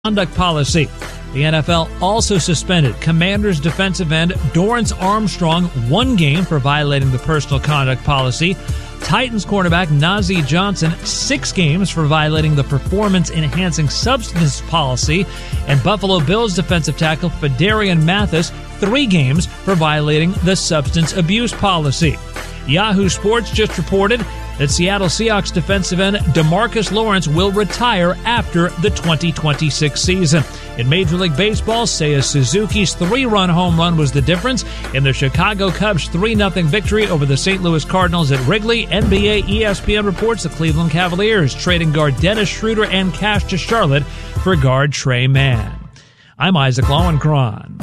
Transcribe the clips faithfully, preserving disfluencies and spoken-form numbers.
conduct policy. The N F L also suspended Commanders defensive end Dorrance Armstrong one game for violating the personal conduct policy. Titans cornerback Najee Johnson six games for violating the performance-enhancing substance policy. And Buffalo Bills defensive tackle Fedarian Mathis three games for violating the substance abuse policy. Yahoo Sports just reported that Seattle Seahawks defensive end DeMarcus Lawrence will retire after the twenty twenty-six season. In Major League Baseball, Seiya Suzuki's three-run home run was the difference in the Chicago Cubs' three nothing victory over the Saint Louis Cardinals at Wrigley. N B A E S P N reports the Cleveland Cavaliers trading guard Dennis Schroeder and cash to Charlotte for guard Trey Mann. I'm Isaac Lowenkron.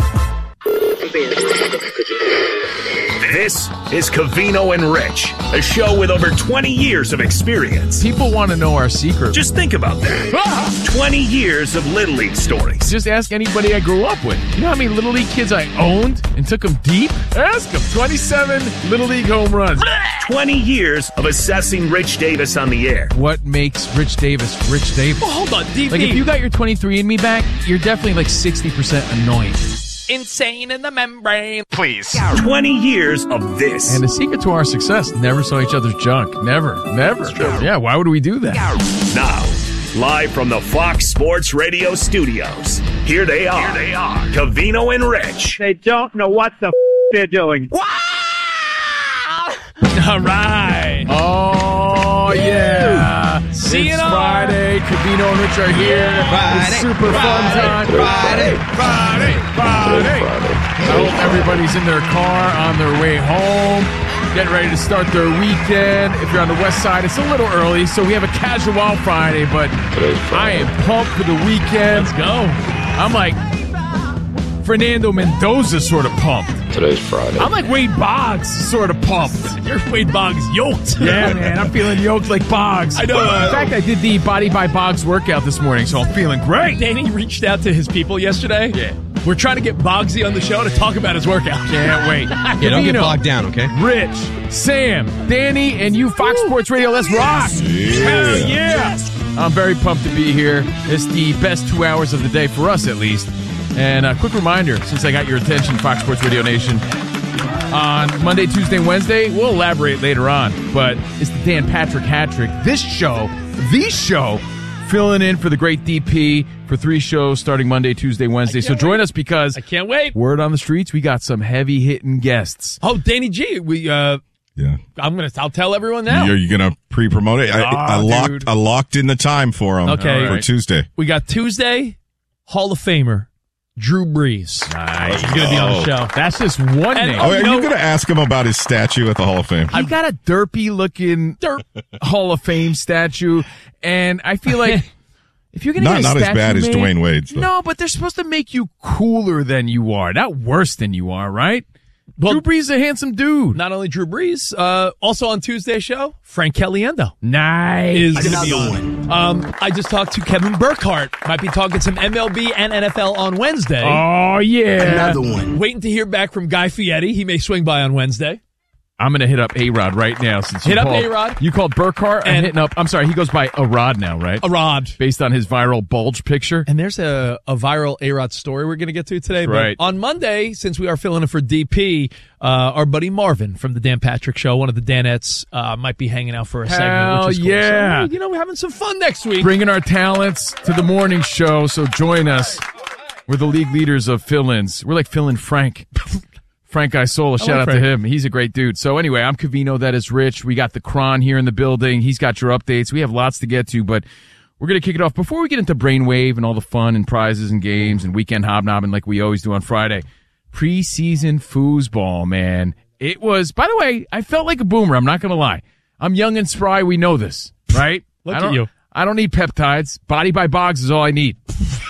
This is Covino and Rich, a show with over twenty years of experience. People want to know our secret. Just think about that. twenty years of Little League stories. Just ask anybody I grew up with. You know how many Little League kids I owned and took them deep? Ask them. twenty-seven Little League home runs. twenty years of assessing Rich Davis on the air. What makes Rich Davis Rich Davis? Oh, hold on, D P. Like, if you got your twenty-three and me back, you're definitely like sixty percent annoying. Insane in the membrane. Please. twenty years of this. And the secret to our success, never saw each other's junk. Never. Never. Yeah, why would we do that? Now, live from the Fox Sports Radio studios, here they are. Here they are. Covino and Rich. They don't know what the f*** they're doing. Wow! All right. Oh, yeah. See it's it all. Friday. Covino and Rich are here. Friday. It's super Friday. fun time. Friday. Friday. Friday. I hope everybody's in their car on their way home, getting ready to start their weekend. If you're on the west side, it's a little early, so we have a casual Friday, but I am pumped for the weekend. Let's go. I'm like Fernando Mendoza sort of pumped. Today's Friday. I'm like Wade Boggs sort of pumped. You're Wade Boggs yoked. Yeah, man, I'm feeling yoked like Boggs. I know. Uh, In fact, I did the Body by Boggs workout this morning, so I'm feeling great. Danny reached out to his people yesterday. Yeah. We're trying to get Boggsy on the show to talk about his workout. Can't wait. Yeah, don't get Covino, bogged down, okay? Rich, Sam, Danny, and you, Fox Sports Radio. Let's rock. Hell yeah. I'm very pumped to be here. It's the best two hours of the day for us, at least. And a quick reminder, since I got your attention, Fox Sports Radio Nation, on Monday, Tuesday, Wednesday, we'll elaborate later on, but it's the Dan Patrick Hat Trick. This show, the show, filling in for the great D P for three shows starting Monday, Tuesday, Wednesday. So join wait. us because I can't wait. Word on the streets, we got some heavy-hitting guests. Oh, Danny G, we uh Yeah. I'm gonna I'll tell everyone now. Are you going to pre-promote it? I, Oh, I locked dude. I locked in the time for them Okay. for All right. Tuesday. We got Tuesday, Hall of Famer, Drew Brees. Nice. He's gonna be on the show. That's just one And- name. Oh, are you you know- going to ask him about his statue at the Hall of Fame? He got a derpy-looking Derp. Hall of Fame statue, and I feel like if you're going to Not- get a not as statue bad as made- Dwayne Wade's, though. No, but they're supposed to make you cooler than you are, not worse than you are, right? Well- Drew Brees is a handsome dude. Not only Drew Brees, uh, also on Tuesday's show, Frank Caliendo Nice. is going to be on. Um, I just talked to Kevin Burkhardt. Might be talking some M L B and N F L on Wednesday. Oh, yeah. one. Waiting to hear back from Guy Fieri. He may swing by on Wednesday. I'm going to hit up A-Rod right now. Since you Hit up called- A-Rod. You called Burkhardt. I'm And- hitting up. I'm sorry, he goes by A-Rod now, right? A Rod. Based on his viral bulge picture. And there's a, a viral A-Rod story we're going to get to today. But Right. on Monday, since we are filling in for D P, uh, our buddy Marvin from the Dan Patrick Show, one of the Danettes, uh, might be hanging out for a segment. Hell which is cool. yeah. So, hey, you know, we're having some fun next week. Bringing our talents to the morning show, so join us. We're the league leaders of fill-ins. We're like fill-in Frank. Frank Isola, shout like out Frank. to him. He's a great dude. So anyway, I'm Covino, that is Rich. We got the Cron here in the building. He's got your updates. We have lots to get to, but we're going to kick it off. Before we get into Brainwave and all the fun and prizes and games and weekend hobnobbing like we always do on Friday, preseason foosball, man. It was, by the way, I felt like a boomer. I'm not going to lie. I'm young and spry. We know this, right? Look I at don't- you. I don't need peptides. Body by Boggs is all I need.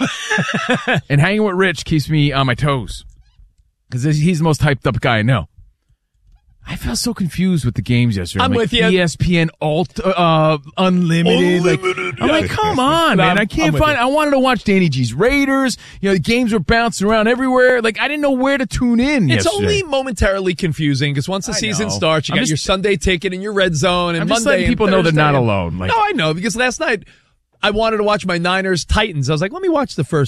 And hanging with Rich keeps me on my toes. Because he's the most hyped up guy I know. I felt so confused with the games yesterday. I'm like, with you. E S P N Alt, uh, Unlimited. Like, I'm like, come on, man. I'm- I can't I'm with find. you. I wanted to watch Danny G's Raiders. You know, the games were bouncing around everywhere. Like, I didn't know where to tune in. It's yesterday. only momentarily confusing because once the I season know. starts, you I'm got just- your Sunday ticket and your red zone, and I'm just Monday letting and people know they're Thursday not and- alone. Like, no, I know because last night I wanted to watch my Niners Titans. I was like, let me watch the first